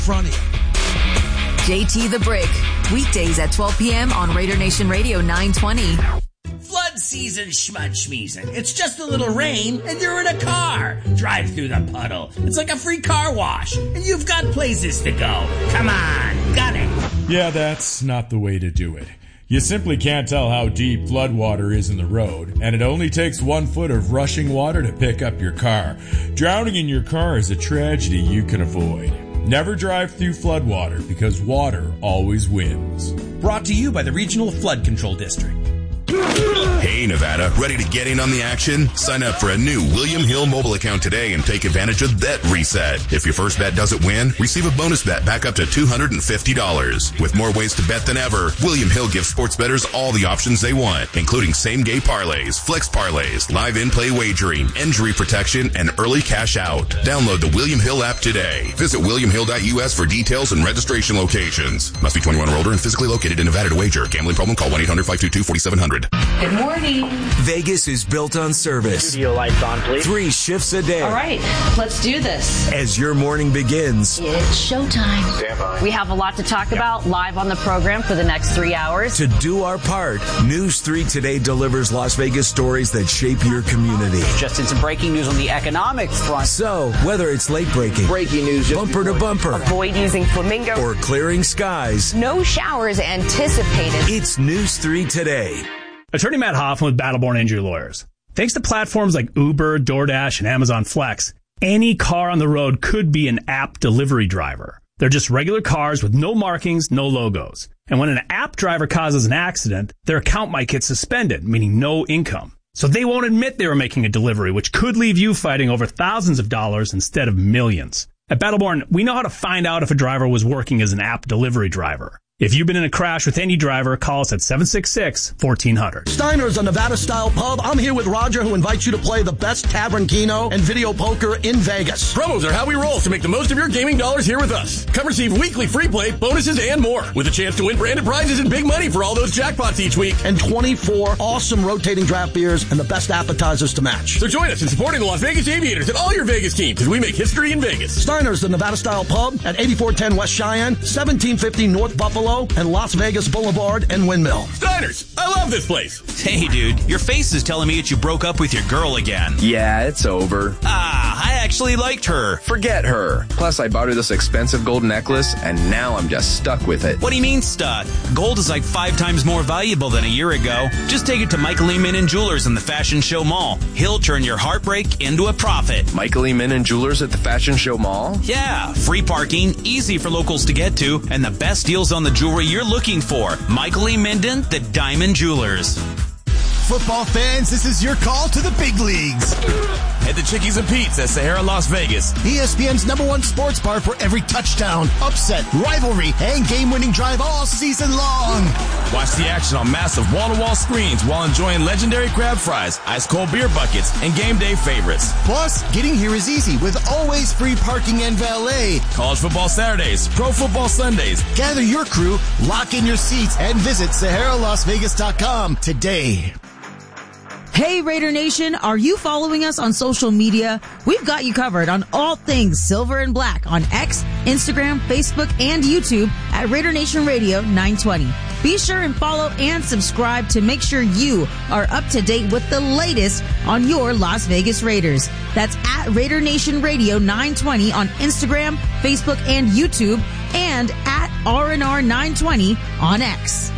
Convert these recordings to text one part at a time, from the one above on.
front of you. JT the Brick, weekdays at 12 p.m. on Raider Nation Radio 920. Flood season schmud-schmeezing. It's just a little rain and you're in a car. Drive through the puddle. It's like a free car wash. And you've got places to go. Come on, got it. Yeah, that's not the way to do it. You simply can't tell how deep floodwater is in the road, and it only takes 1 foot of rushing water to pick up your car. Drowning in your car is a tragedy you can avoid. Never drive through floodwater because water always wins. Brought to you by the Regional Flood Control District. Hey, Nevada, ready to get in on the action? Sign up for a new William Hill mobile account today and take advantage of Bet Reset. If your first bet doesn't win, receive a bonus bet back up to $250. With more ways to bet than ever, William Hill gives sports bettors all the options they want, including same-game parlays, flex parlays, live in-play wagering, injury protection, and early cash out. Download the William Hill app today. Visit williamhill.us for details and registration locations. Must be 21 or older and physically located in Nevada to wager. Gambling problem? Call 1-800-522-4700. Good morning. Vegas is built on service. Studio lights on, please. 3 shifts a day. All right, let's do this. As your morning begins, It's showtime. Stand by. We have a lot to talk about live on the program for the next 3 hours. to do our part, News 3 Today delivers Las Vegas stories that shape your community. Just in some breaking news on the economic front. So, whether it's late breaking, Breaking news. bumper to bumper, Avoid using flamingo. or clearing skies, No showers anticipated. it's News 3 Today. Attorney Matt Hoffman with Battleborn Injury Lawyers. Thanks to platforms like Uber, DoorDash, and Amazon Flex, any car on the road could be an app delivery driver. They're just regular cars with no markings, no logos. And when an app driver causes an accident, their account might get suspended, meaning no income. So they won't admit they were making a delivery, which could leave you fighting over thousands of dollars instead of millions. At Battleborn, we know how to find out if a driver was working as an app delivery driver. If you've been in a crash with any driver, call us at 766-1400. Steiner's a Nevada-style pub. I'm here with Roger, who invites you to play the best tavern keno and video poker in Vegas. Promos are how we roll, so make the most of your gaming dollars here with us. Come receive weekly free play, bonuses, and more, with a chance to win branded prizes and big money for all those jackpots each week. And 24 awesome rotating draft beers and the best appetizers to match. So join us in supporting the Las Vegas Aviators and all your Vegas teams, because we make history in Vegas. Steiner's, the Nevada-style pub at 8410 West Cheyenne, 1750 North Buffalo, and Las Vegas Boulevard and Windmill. Steiner's, I love this place. Hey, dude, your face is telling me that you broke up with your girl again. Yeah, it's over. I actually liked her. Forget her. Plus, I bought her this expensive gold necklace, and now I'm just stuck with it. What do you mean stuck? Gold is like 5 times more valuable than a year ago. Just take it to Michael E. Minnan Jewelers in the Fashion Show Mall. He'll turn your heartbreak into a profit. Michael E. Minnan Jewelers at the Fashion Show Mall? Yeah, free parking, easy for locals to get to, and the best deals on the jewelry you're looking for. Michael E. Minden, the Diamond Jewelers. Football fans, this is your call to the big leagues. Head to Chickies and Pete's at Sahara, Las Vegas. ESPN's #1 sports bar for every touchdown, upset, rivalry, and game-winning drive all season long. Watch the action on massive wall-to-wall screens while enjoying legendary crab fries, ice-cold beer buckets, and game day favorites. Plus, getting here is easy with always free parking and valet. College football Saturdays, pro football Sundays. Gather your crew, lock in your seats, and visit SaharaLasVegas.com today. Hey Raider Nation, are you following us on social media? We've got you covered on all things silver and black on X, Instagram, Facebook, and YouTube at Raider Nation Radio 920. Be sure and follow and subscribe to make sure you are up to date with the latest on your Las Vegas Raiders. That's at Raider Nation Radio 920 on Instagram, Facebook, and YouTube, and at RNR 920 on X.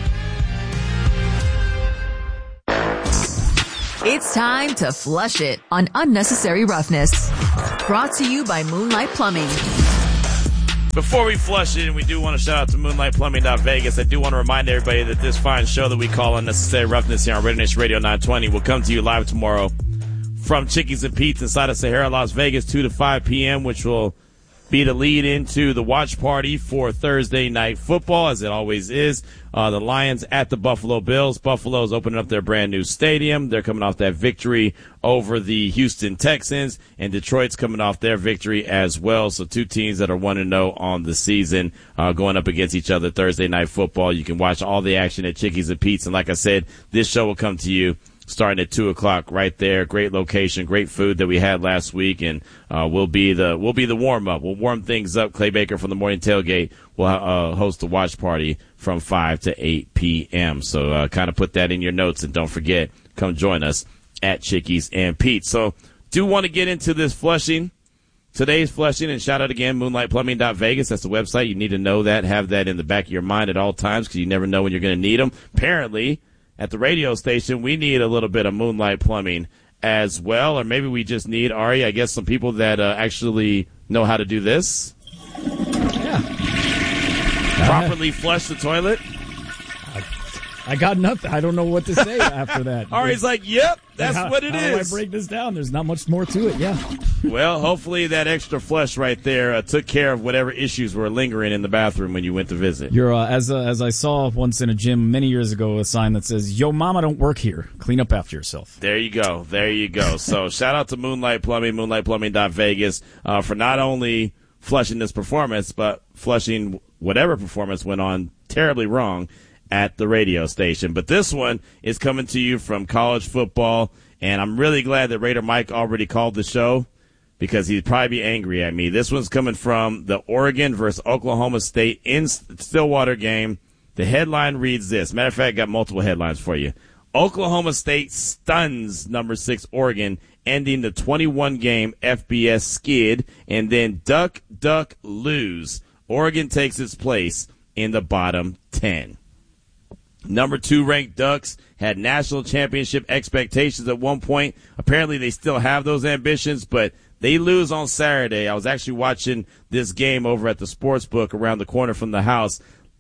It's time to flush it on Unnecessary Roughness. Brought to you by Moonlight Plumbing. Before we flush it, and we do want to shout out to MoonlightPlumbing.Vegas, I do want to remind everybody that this fine show that we call Unnecessary Roughness here on Raider Nation Radio 920 will come to you live tomorrow from Chickies and Pete's inside of Sahara, Las Vegas, 2 to 5 p.m., which will be the lead into the watch party for Thursday Night Football, as it always is. The Lions at the Buffalo Bills. Buffalo's opening up their brand new stadium. They're coming off that victory over the Houston Texans, and Detroit's coming off their victory as well. So two teams that are 1-0 on the season, going up against each other Thursday Night Football. You can watch all the action at Chickies and Pete's. And like I said, this show will come to you starting at 2:00 right there. Great location, great food that we had last week, and we'll be the warm up. We'll warm things up. Clay Baker from the Morning Tailgate will host a watch party from 5 to 8 p.m. So kind of put that in your notes, and don't forget, come join us at Chickies and Pete. So do want to get into this Flushing. Today's Flushing, and shout out again, moonlightplumbing.vegas. That's the website. You need to know that, have that in the back of your mind at all times, because you never know when you're going to need them. Apparently, at the radio station, we need a little bit of Moonlight Plumbing as well, or maybe we just need, Ari, I guess, some people that actually know how to do this. Yeah. Properly flush the toilet. I got nothing. I don't know what to say after that. Ari's like, yep, that's what it is. How do I break this down? There's not much more to it, yeah. Well, hopefully that extra flush right there took care of whatever issues were lingering in the bathroom when you went to visit. You're as I saw once in a gym many years ago, a sign that says, "Yo, mama don't work here. Clean up after yourself." There you go. There you go. So shout out to Moonlight Plumbing, moonlightplumbing.vegas, for not only flushing this performance, but flushing whatever performance went on terribly wrong at the radio station. But this one is coming to you from college football, and I'm really glad that Raider Mike already called the show, because he'd probably be angry at me. This one's coming from the Oregon versus Oklahoma State in Stillwater game. The headline reads this. Matter of fact, I got multiple headlines for you. Oklahoma State stuns number 6 Oregon, ending the 21-game FBS skid, and then duck, lose. Oregon takes its place in the bottom 10. Number 2 ranked Ducks had national championship expectations at one point. Apparently they still have those ambitions, but they lose on Saturday. I was actually watching this game over at the sports book around the corner from the house.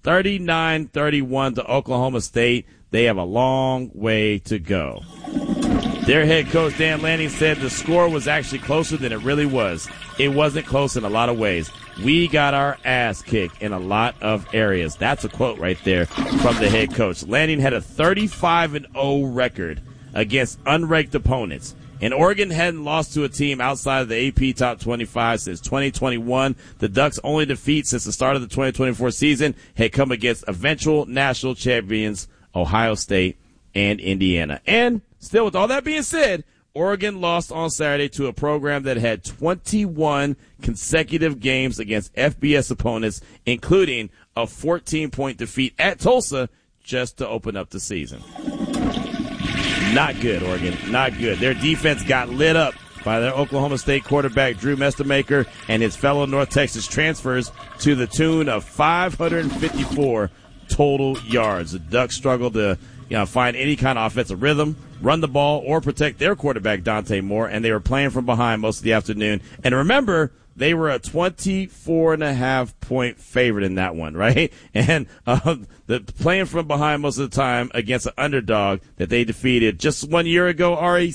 39-31 to Oklahoma State. They have a long way to go. Their head coach, Dan Lanning, said the score was actually closer than it really was. It wasn't close in a lot of ways. We got our ass kicked in a lot of areas. That's a quote right there from the head coach. Lanning had a 35-0 record against unranked opponents. And Oregon hadn't lost to a team outside of the AP Top 25 since 2021. The Ducks' only defeat since the start of the 2024 season had come against eventual national champions Ohio State and Indiana. And still, with all that being said, Oregon lost on Saturday to a program that had 21 consecutive games against FBS opponents, including a 14-point defeat at Tulsa just to open up the season. Not good, Oregon. Not good. Their defense got lit up by their Oklahoma State quarterback, Drew Mestemaker, and his fellow North Texas transfers to the tune of 554 total yards. The Ducks struggled to find any kind of offensive rhythm, run the ball, or protect their quarterback, Dante Moore, and they were playing from behind most of the afternoon. And remember, they were a 24.5-point favorite in that one, right? And the playing from behind most of the time against an underdog that they defeated just 1 year ago, Ari,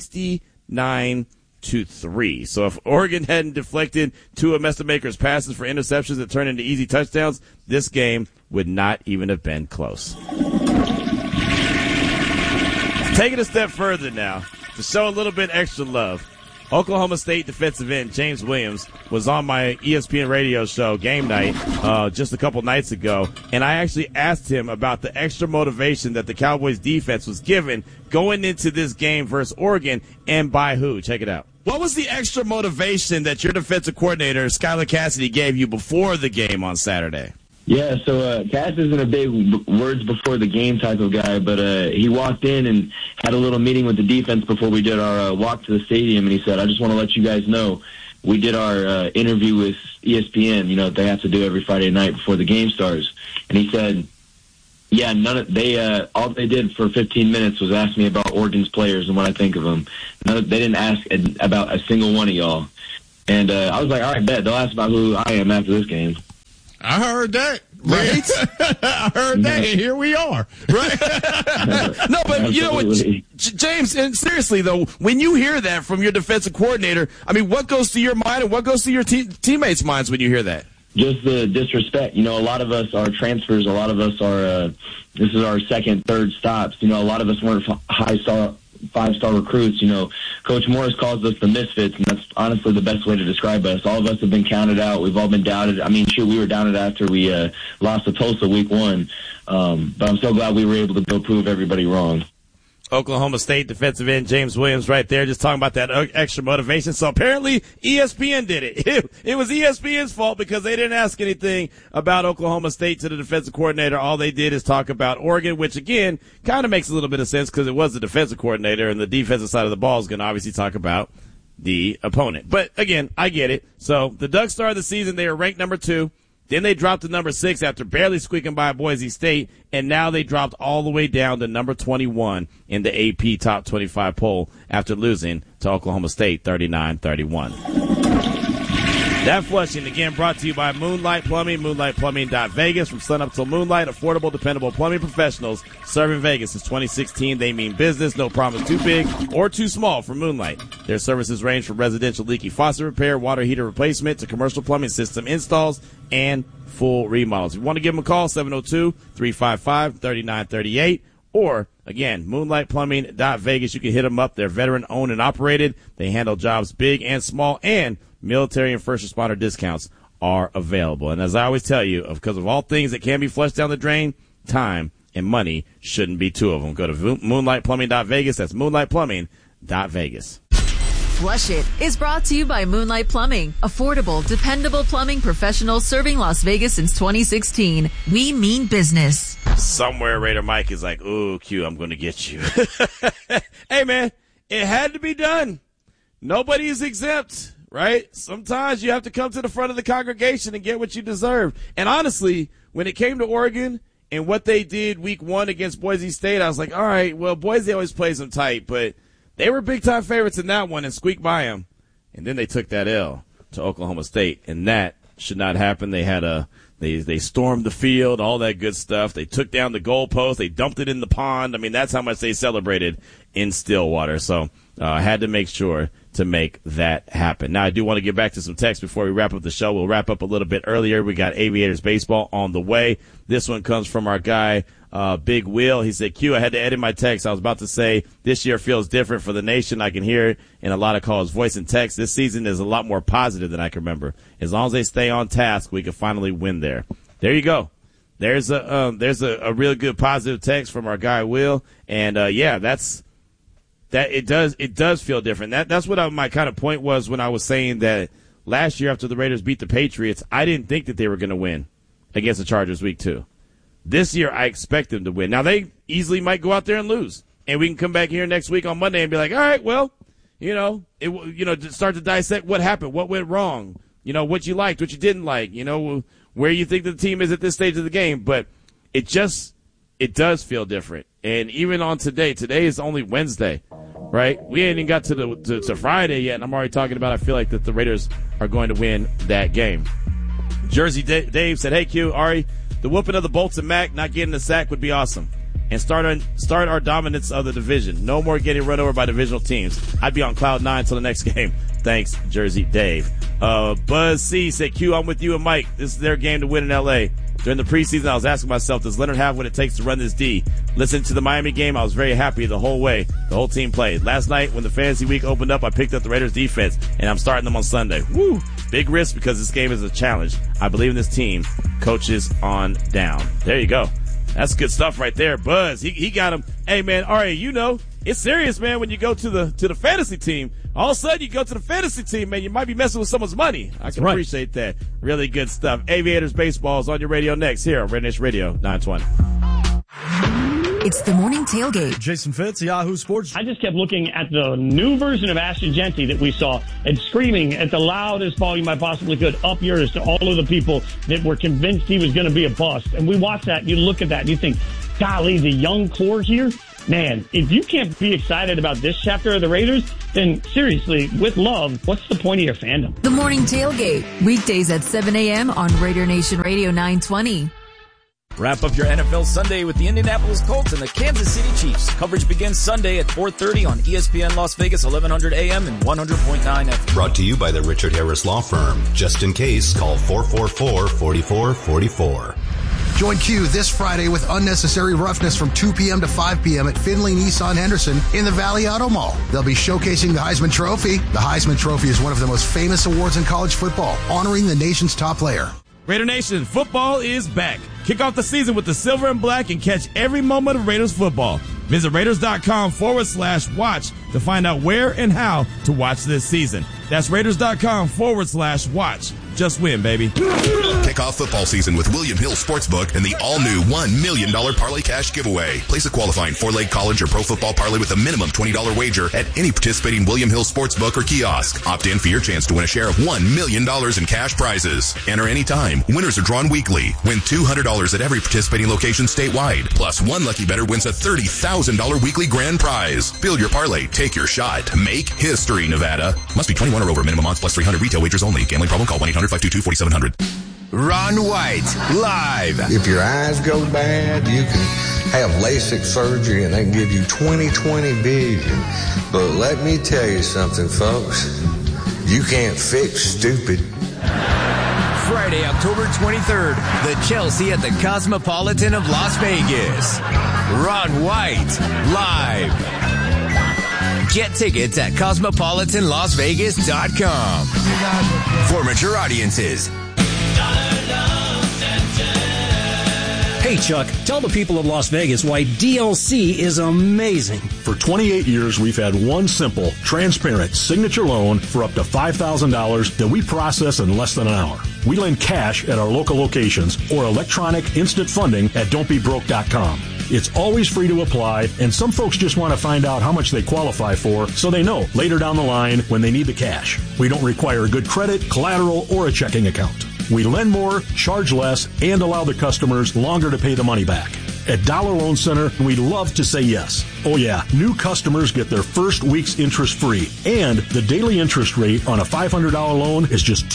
69-3. So if Oregon hadn't deflected two of Mestemaker's passes for interceptions that turned into easy touchdowns, this game would not even have been close. Take it a step further now to show a little bit extra love. Oklahoma State defensive end James Williams was on my ESPN radio show Game Night just a couple nights ago, and I actually asked him about the extra motivation that the Cowboys defense was given going into this game versus Oregon, and by who? Check it out. What was the extra motivation that your defensive coordinator, Skylar Cassidy, gave you before the game on Saturday? Yeah, so Cass isn't a big words before the game type of guy, but he walked in and had a little meeting with the defense before we did our walk to the stadium, and he said, I just want to let you guys know, we did our interview with ESPN, they have to do every Friday night before the game starts. And he said, yeah, all they did for 15 minutes was ask me about Oregon's players and what I think of them. They didn't ask about a single one of y'all. And I was like, all right, bet. They'll ask about who I am after this game. I heard that, right? I heard that, and here we are, right? No, but you know what, James, and seriously, though, when you hear that from your defensive coordinator, I mean, what goes to your mind and what goes to your teammates' minds when you hear that? Just the disrespect. A lot of us are transfers. A lot of us are, this is our second, third stops. A lot of us weren't five-star recruits. Coach Morris calls us the misfits, and that's honestly the best way to describe us. All of us have been counted out. We've all been doubted. I mean, we were doubted after we lost to Tulsa week 1. But I'm so glad we were able to go prove everybody wrong. Oklahoma State defensive end James Williams right there just talking about that extra motivation. So apparently ESPN did it. It was ESPN's fault because they didn't ask anything about Oklahoma State to the defensive coordinator. All they did is talk about Oregon, which again kind of makes a little bit of sense because it was the defensive coordinator, and the defensive side of the ball is going to obviously talk about the opponent. But again, I get it. So the Ducks started the season. They were ranked number 2. Then they dropped to number 6 after barely squeaking by Boise State, and now they dropped all the way down to number 21 in the AP Top 25 poll after losing to Oklahoma State 39-31. That Flushing, again, brought to you by Moonlight Plumbing, moonlightplumbing.vegas. From sun up till moonlight, affordable, dependable plumbing professionals serving Vegas since 2016. They mean business. No problem too big or too small for Moonlight. Their services range from residential leaky faucet repair, water heater replacement, to commercial plumbing system installs and full remodels. If you want to give them a call, 702-355-3938. Or, again, moonlightplumbing.vegas. You can hit them up. They're veteran-owned and operated. They handle jobs big and small, and military and first responder discounts are available. And as I always tell you, because of all things that can be flushed down the drain, time and money shouldn't be two of them. Go to moonlightplumbing.vegas. That's moonlightplumbing.vegas. Flush It is brought to you by Moonlight Plumbing. Affordable, dependable plumbing professionals serving Las Vegas since 2016. We mean business. Somewhere Raider Mike is like, ooh, Q, I'm going to get you. Hey, man, it had to be done. Nobody is exempt, right? Sometimes you have to come to the front of the congregation and get what you deserve. And honestly, when it came to Oregon and what they did week 1 against Boise State, I was like, all right, well, Boise always plays them tight, but they were big-time favorites in that one and squeaked by them. And then they took that L to Oklahoma State, and that should not happen. They had they stormed the field, all that good stuff. They took down the goalpost. They dumped it in the pond. I mean, that's how much they celebrated in Stillwater. So I had to make sure to make that happen. Now, I do want to get back to some text before we wrap up the show. We'll wrap up a little bit earlier. We got Aviators baseball on the way. This one comes from our guy, Big Will. He said, Q, I had to edit my text. I was about to say this year feels different for the nation. I can hear it in a lot of calls, voice and text. This season is a lot more positive than I can remember. As long as they stay on task, we can finally win there. There you go. There's a real good positive text from our guy Will. And yeah, it does feel different. That's what my kind of point was when I was saying that last year after the Raiders beat the Patriots, I didn't think that they were going to win against the Chargers week 2. This year, I expect them to win. Now, they easily might go out there and lose, and we can come back here next week on Monday and be like, all right, well, start to dissect what happened, what went wrong, what you liked, what you didn't like, where you think the team is at this stage of the game. But it does feel different. And even on today is only Wednesday, right? We ain't even got to Friday yet, and I'm already talking about I feel like that the Raiders are going to win that game. Jersey Dave said, hey, Q, Ari, the whooping of the Bolts and Mac not getting the sack would be awesome. And start our dominance of the division. No more getting run over by divisional teams. I'd be on cloud 9 till the next game. Thanks, Jersey Dave. Buzz C said, Q, I'm with you and Mike. This is their game to win in L.A. During the preseason, I was asking myself, does Leonard have what it takes to run this D? Listening to the Miami game, I was very happy the whole way the whole team played. Last night, when the fantasy week opened up, I picked up the Raiders defense, and I'm starting them on Sunday. Woo! Big risk because this game is a challenge. I believe in this team. Coaches on down. There you go. That's good stuff right there. Buzz, he got him. Hey, man, all right, it's serious, man, when you go to the fantasy team. All of a sudden, you go to the fantasy team, man, you might be messing with someone's money. I can appreciate that. Really good stuff. Aviators Baseball is on your radio next here on Raider Nation Radio 920. It's the morning tailgate. Jason Fitz, Yahoo Sports. I just kept looking at the new version of Ashton Jeanty that we saw and screaming at the loudest volume I possibly could up yours to all of the people that were convinced he was going to be a bust. And we watch that, you look at that, and you think, golly, the young core here? Man, if you can't be excited about this chapter of the Raiders, then seriously, with love, what's the point of your fandom? The morning tailgate, weekdays at 7 a.m. on Raider Nation Radio 920. Wrap up your NFL Sunday with the Indianapolis Colts and the Kansas City Chiefs. Coverage begins Sunday at 4:30 on ESPN Las Vegas, 1100 AM and 100.9 FM. Brought to you by the Richard Harris Law Firm. Just in case, call 444-4444. Join Q this Friday with Unnecessary Roughness from 2 p.m. to 5 p.m. at Finley Nissan Henderson in the Valley Auto Mall. They'll be showcasing the Heisman Trophy. The Heisman Trophy is one of the most famous awards in college football, honoring the nation's top player. Raider Nation, football is back. Kick off the season with the silver and black and catch every moment of Raiders football. Visit Raiders.com/watch to find out where and how to watch this season. That's Raiders.com/watch. Just win, baby. Kick off football season with William Hill Sportsbook and the all-new $1 million parlay cash giveaway. Place a qualifying 4-leg college or pro football parlay with a minimum $20 wager at any participating William Hill Sportsbook or kiosk. Opt in for your chance to win a share of $1 million in cash prizes. Enter anytime. Winners are drawn weekly. Win $200 at every participating location statewide. Plus, one lucky bettor wins a $30,000 weekly grand prize. Build your parlay. Take your shot. Make history, Nevada. Must be 21 or over. Minimum odds plus 300. Retail wagers only. Gambling problem? Call 1-800-522-4700. Ron White, live. If your eyes go bad, you can have LASIK surgery and they can give you 20/20 vision. But let me tell you something, folks. You can't fix stupid. Friday, October 23rd, the Chelsea at the Cosmopolitan of Las Vegas. Ron White, live. Get tickets at cosmopolitanlasvegas.com. For mature audiences. Hey, Chuck, tell the people of Las Vegas why DLC is amazing. For 28 years, we've had one simple, transparent signature loan for up to $5,000 that we process in less than an hour. We lend cash at our local locations or electronic instant funding at don'tbebroke.com. It's always free to apply, and some folks just want to find out how much they qualify for so they know later down the line when they need the cash. We don't require good credit, collateral, or a checking account. We lend more, charge less, and allow the customers longer to pay the money back. At Dollar Loan Center, we love to say yes. Oh yeah, new customers get their first week's interest free, and the daily interest rate on a $500 loan is just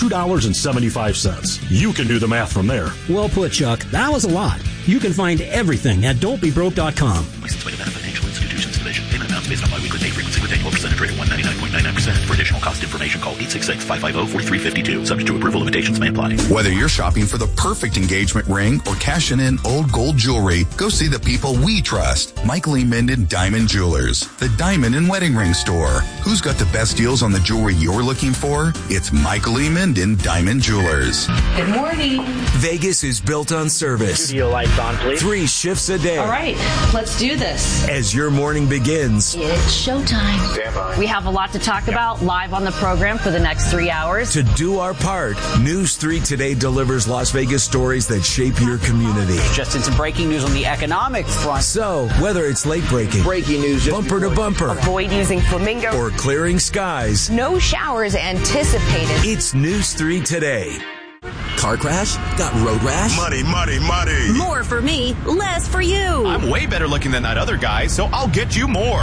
$2.75. You can do the math from there. Well put, Chuck. That was a lot. You can find everything at don'tbebroke.com. Licensed by Nevada Financial Institutions Division. Payment amounts based on biweekly pay frequency with annual percentage rate of 199.99%. For additional cost information, call 866-550-4352. Subject to approval, limitations may apply. Whether you're shopping for the perfect engagement ring or cashing in old gold jewelry, go see the people we trust. Michael E. Minden Diamond Jewelers, the diamond and wedding ring store. Who's got the best deals on the jewelry you're looking for? It's Michael E. Minden Diamond Jewelers. Good morning. Vegas is built on service. Studio lights on, please. 3 shifts a day. All right, let's do this. As your morning begins. It's showtime. Stand by. We have a lot to talk about live on the program for the next 3 hours. To do our part, News 3 Today delivers Las Vegas stories that shape your community. Just in some breaking news on the economic front. So, whether it's late breaking, breaking news, bumper to bumper, avoid using flamingo, or clearing skies, no showers anticipated. It's News 3 Today. Car crash? Got road rash? Money, money, money. More for me, less for you. I'm way better looking than that other guy, so I'll get you more.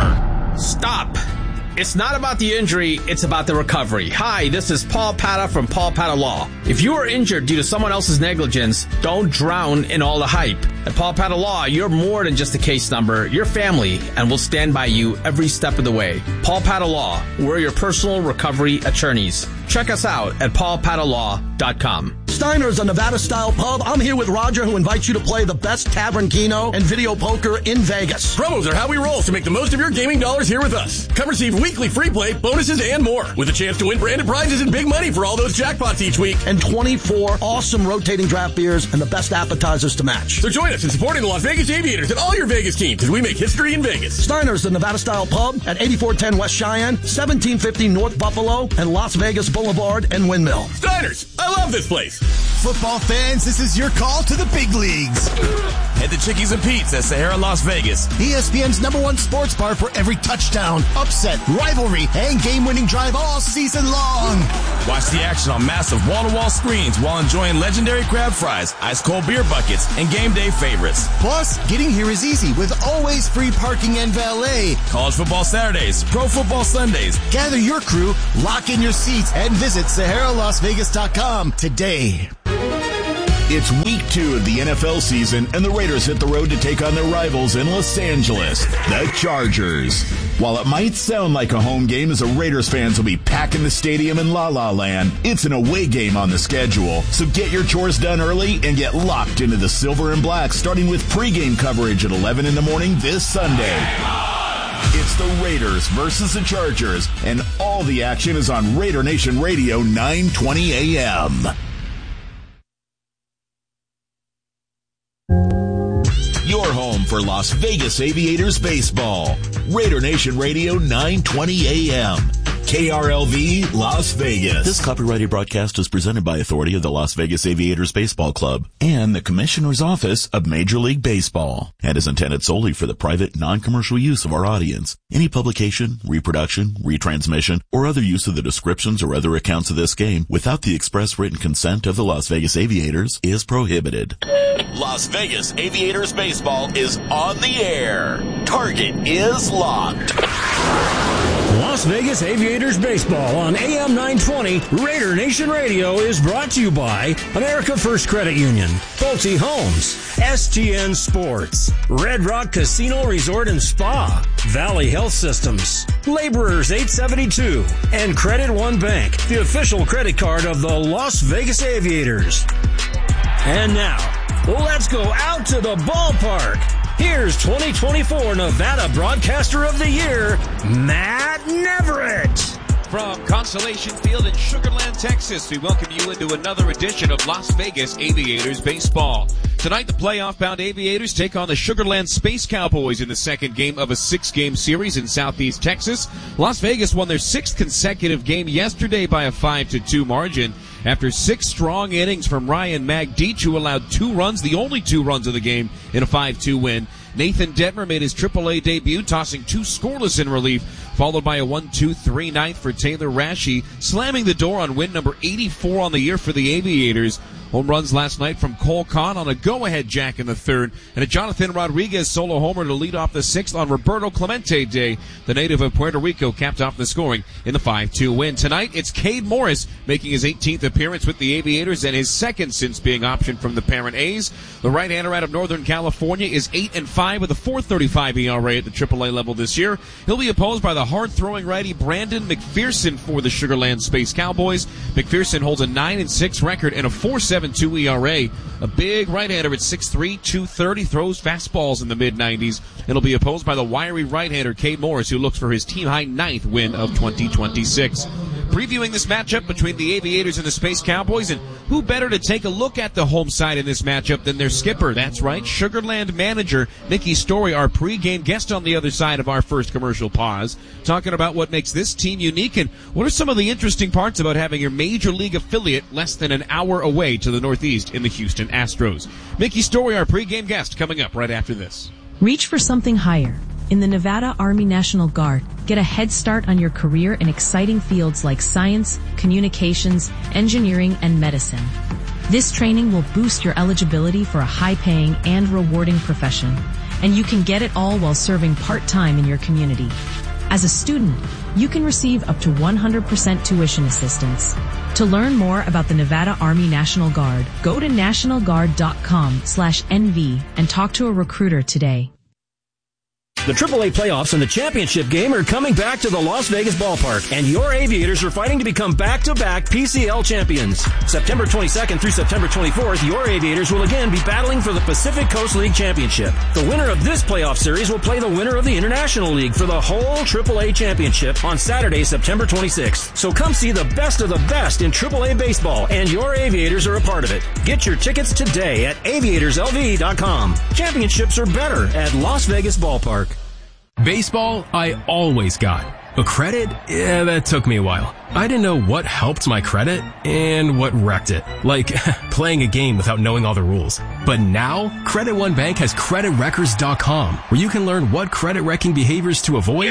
Stop. It's not about the injury, it's about the recovery. Hi, this is Paul Pata from Paul Pata Law. If you are injured due to someone else's negligence, don't drown in all the hype. At Paul Pata Law, you're more than just a case number. You're family, and we'll stand by you every step of the way. Paul Pata Law, we're your personal recovery attorneys. Check us out at paulpatalaw.com. Steiner's, a Nevada-style pub. I'm here with Roger, who invites you to play the best tavern keno and video poker in Vegas. Promos are how we roll, so make the most of your gaming dollars here with us. Come receive weekly free play, bonuses, and more, with a chance to win branded prizes and big money for all those jackpots each week. And 24 awesome rotating draft beers and the best appetizers to match. So join us in supporting the Las Vegas Aviators and all your Vegas teams as we make history in Vegas. Steiner's, the Nevada-style pub at 8410 West Cheyenne, 1750 North Buffalo, and Las Vegas Boulevard and Windmill. Steiner's, I love this place. Football fans, this is your call to the big leagues. Head to Chickies and Pete's at Sahara, Las Vegas. ESPN's #1 sports bar for every touchdown, upset, rivalry, and game-winning drive all season long. Watch the action on massive wall-to-wall screens while enjoying legendary crab fries, ice-cold beer buckets, and game day favorites. Plus, getting here is easy with always free parking and valet. College football Saturdays, pro football Sundays. Gather your crew, lock in your seats, and visit SaharaLasVegas.com today. It's week 2 of the NFL season, and the Raiders hit the road to take on their rivals in Los Angeles, the Chargers. While it might sound like a home game as the Raiders fans will be packing the stadium in La La Land, it's an away game on the schedule. So get your chores done early and get locked into the silver and black, starting with pregame coverage at 11 in the morning this Sunday. It's the Raiders versus the Chargers, and all the action is on Raider Nation Radio 920 AM. your home for Las Vegas Aviators baseball. Raider Nation Radio 920 AM. KRLV, Las Vegas. This copyrighted broadcast is presented by authority of the Las Vegas Aviators Baseball Club and the Commissioner's Office of Major League Baseball, and is intended solely for the private, non-commercial use of our audience. Any publication, reproduction, retransmission, or other use of the descriptions or other accounts of this game without the express written consent of the Las Vegas Aviators is prohibited. Las Vegas Aviators baseball is on the air. Target is locked. Las Vegas Aviators baseball on AM 920 Raider Nation Radio is brought to you by America First Credit Union, Pulte Homes, STN Sports, Red Rock Casino Resort and Spa, Valley Health Systems, Laborers 872, and Credit One Bank, the official credit card of the Las Vegas Aviators. And now, let's go out to the ballpark. Here's 2024 Nevada Broadcaster of the Year, Matt Neverett. From Constellation Field in Sugar Land, Texas, we welcome you into another edition of Las Vegas Aviators Baseball. Tonight, the playoff-bound Aviators take on the Sugar Land Space Cowboys in the second game of a 6-game series in Southeast Texas. Las Vegas won their 6th consecutive game yesterday by a 5-2 margin. After 6 strong innings from Ryan Magdeach, who allowed 2 runs, the only 2 runs of the game, in a 5-2 win. Nathan Detmer made his AAA debut, tossing 2 scoreless in relief, followed by a 1-2-3 ninth for Taylor Rashi, slamming the door on win number 84 on the year for the Aviators. Home runs last night from Cole Kahn on a go-ahead jack in the 3rd, and a Jonathan Rodriguez solo homer to lead off the 6th on Roberto Clemente Day. The native of Puerto Rico capped off the scoring in the 5-2 win. Tonight, it's Cade Morris making his 18th appearance with the Aviators and his 2nd since being optioned from the parent A's. The right-hander out of Northern California is 8-5 with a .435 ERA at the AAA level this year. He'll be opposed by the hard-throwing righty Brandon McPherson for the Sugar Land Space Cowboys. McPherson holds a 9-6 record and a .472 ERA. A big right-hander at 6'3", 230, throws fastballs in the mid-90s. It'll be opposed by the wiry right-hander Cade Morris, who looks for his team-high 9th win of 2026. Previewing this matchup between the Aviators and the Space Cowboys, and who better to take a look at the home side in this matchup than their skipper? That's right, Sugar Land manager Nikki Story, our pregame guest on the other side of our first commercial pause, talking about what makes this team unique and what are some of the interesting parts about having your major league affiliate less than an hour away to the northeast in the Houston Astros. Nikki Story, our pregame guest, coming up right after this. Reach for something higher. In the Nevada Army National Guard, get a head start on your career in exciting fields like science, communications, engineering, and medicine. This training will boost your eligibility for a high-paying and rewarding profession, and you can get it all while serving part-time in your community. As a student, you can receive up to 100% tuition assistance. To learn more about the Nevada Army National Guard, go to nationalguard.com/NV and talk to a recruiter today. The AAA playoffs and the championship game are coming back to the Las Vegas ballpark, and your Aviators are fighting to become back-to-back PCL champions. September 22nd through September 24th, your Aviators will again be battling for the Pacific Coast League Championship. The winner of this playoff series will play the winner of the International League for the whole AAA championship on Saturday, September 26th. So come see the best of the best in AAA baseball, and your Aviators are a part of it. Get your tickets today at aviatorslv.com. Championships are better at Las Vegas Ballpark. Baseball, I always got. But credit? Yeah, that took me a while. I didn't know what helped my credit and what wrecked it. Like, playing a game without knowing all the rules. But now, Credit One Bank has CreditWreckers.com, where you can learn what credit-wrecking behaviors to avoid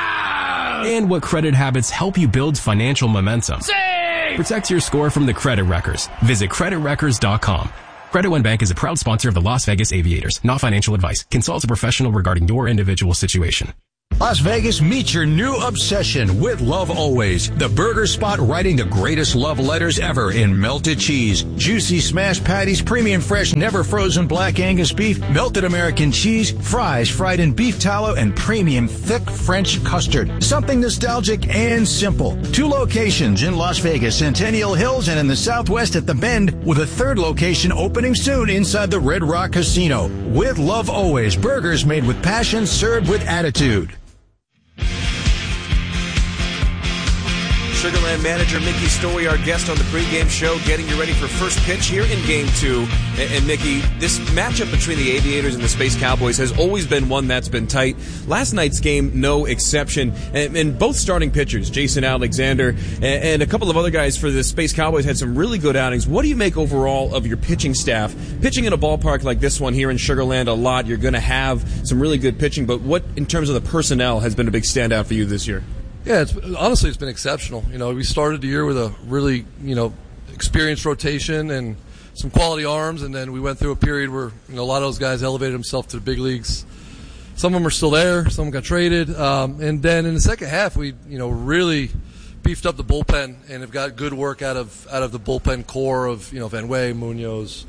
and what credit habits help you build financial momentum. Protect your score from the Credit Wreckers. Visit CreditWreckers.com. Credit One Bank is a proud sponsor of the Las Vegas Aviators. Not financial advice. Consult a professional regarding your individual situation. Las Vegas, meet your new obsession with Love Always, the burger spot writing the greatest love letters ever in melted cheese, juicy smashed patties, premium fresh, never frozen black Angus beef, melted American cheese, fries fried in beef tallow, and premium thick French custard. Something nostalgic and simple. 2 locations in Las Vegas, Centennial Hills, and in the Southwest at The Bend, with a 3rd location opening soon inside the Red Rock Casino. With Love Always, burgers made with passion, served with attitude. Sugarland manager Mickey Story, our guest on the pregame show, getting you ready for first pitch here in Game 2. And Mickey, this matchup between the Aviators and the Space Cowboys has always been one that's been tight. Last night's game, no exception. And both starting pitchers, Jason Alexander and a couple of other guys for the Space Cowboys, had some really good outings. What do you make overall of your pitching staff? Pitching in a ballpark like this one here in Sugarland a lot, you're going to have some really good pitching, but what, in terms of the personnel, has been a big standout for you this year? Yeah, honestly, it's been exceptional. We started the year with a really, experienced rotation and some quality arms, and then we went through a period where, a lot of those guys elevated themselves to the big leagues. Some of them are still there, some got traded, and then in the second half, we, really beefed up the bullpen and have got good work out of the bullpen core of, Van Wey, Munoz,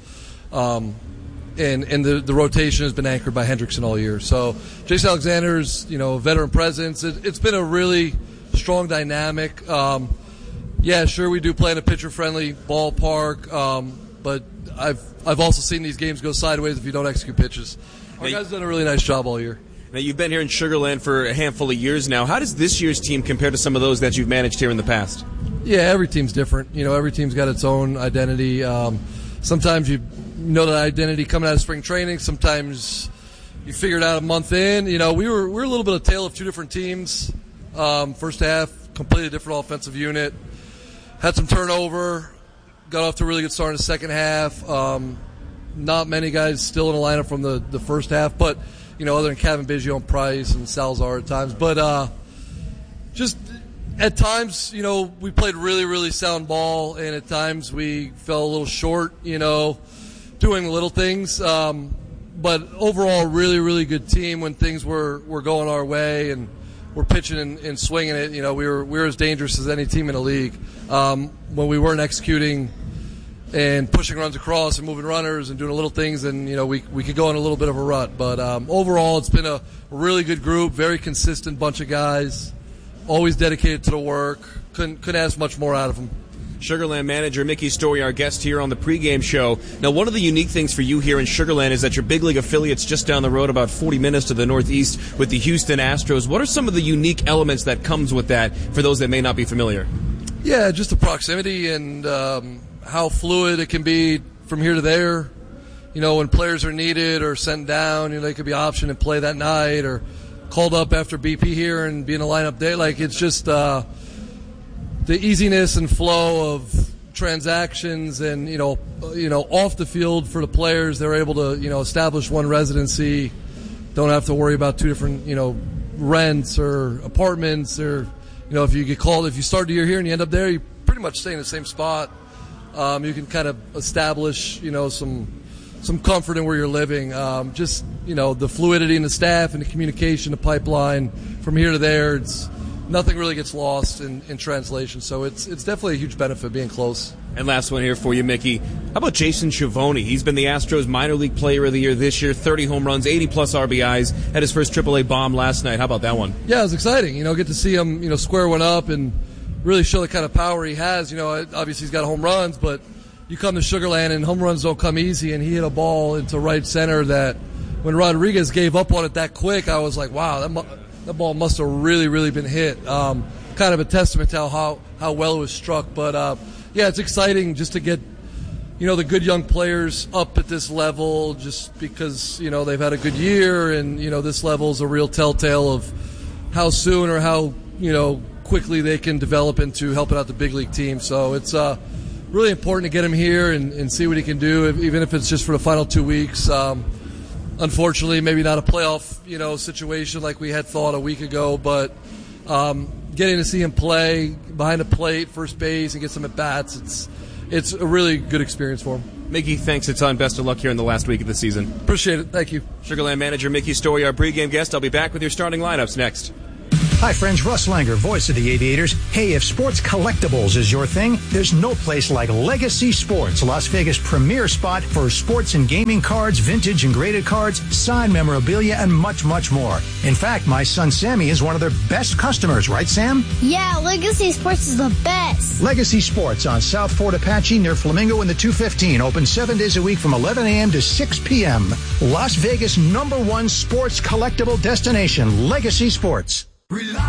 and the rotation has been anchored by Hendrickson all year. So Jason Alexander's, veteran presence. It's been a really strong dynamic. Yeah, sure, we do play in a pitcher-friendly ballpark, but I've also seen these games go sideways if you don't execute pitches. Our guys have done a really nice job all year. Now, you've been here in Sugarland for a handful of years now. How does this year's team compare to some of those that you've managed here in the past? Yeah, every team's different. Every team's got its own identity. Sometimes you know that identity coming out of spring training. Sometimes you figure it out a month in. We were a little bit of a tale of two different teams. First half, completely different offensive unit. Had some turnover. Got off to a really good start in the second half. Not many guys still in the lineup from the first half, but other than Kevin Biggio and Price and Salazar at times. But just at times, we played really, really sound ball, and at times we fell a little short, doing little things. But overall, really, really good team when things were going our way and we're pitching and swinging it. We were as dangerous as any team in the league. When we weren't executing and pushing runs across and moving runners and doing little things, and we could go in a little bit of a rut. But overall, it's been a really good group, very consistent bunch of guys, always dedicated to the work. Couldn't ask much more out of them. Sugarland manager Mickey Story, our guest here on the pregame show. Now, one of the unique things for you here in Sugarland is that your big league affiliate's just down the road, about 40 minutes to the northeast, with the Houston Astros. What are some of the unique elements that comes with that for those that may not be familiar? Yeah, just the proximity and how fluid it can be from here to there. When players are needed or sent down, they could be optioned and play that night, or called up after BP here and be in a lineup day. It's just the easiness and flow of transactions and, off the field for the players. They're able to, establish one residency, don't have to worry about two different, rents or apartments, or, if you get called, if you start the year here and you end up there, you pretty much stay in the same spot. You can kind of establish, some comfort in where you're living. Just, the fluidity in the staff and the communication, the pipeline from here to there, nothing really gets lost in translation. So it's definitely a huge benefit being close. And last one here for you, Mickey. How about Jason Schiavone? He's been the Astros minor league player of the year this year, 30 home runs, 80-plus RBIs, had his first AAA bomb last night. How about that one? Yeah, it was exciting. Get to see him, square one up and really show the kind of power he has. Obviously he's got home runs, but you come to Sugarland and home runs don't come easy, and he hit a ball into right center that when Rodriguez gave up on it that quick, I was like, wow, that ball must have really, really been hit. Kind of a testament to how well it was struck. But, yeah, it's exciting just to get, the good young players up at this level just because, they've had a good year, and, this level is a real telltale of how soon or how, quickly they can develop into helping out the big league team. So it's really important to get him here and see what he can do, even if it's just for the final 2 weeks. Unfortunately, maybe not a playoff, situation like we had thought a week ago, but getting to see him play behind the plate, first base, and get some at-bats, it's a really good experience for him. Mickey, thanks a ton. Best of luck here in the last week of the season. Appreciate it. Thank you. Sugarland manager Mickey Story, our pregame guest. I'll be back with your starting lineups next. Hi, friends. Russ Langer, voice of the Aviators. Hey, if sports collectibles is your thing, there's no place like Legacy Sports, Las Vegas' premier spot for sports and gaming cards, vintage and graded cards, signed memorabilia, and much, much more. In fact, my son Sammy is one of their best customers, right, Sam? Yeah, Legacy Sports is the best. Legacy Sports on South Fort Apache near Flamingo in the 215. Open 7 days a week from 11 a.m. to 6 p.m. Las Vegas' #1 sports collectible destination, Legacy Sports.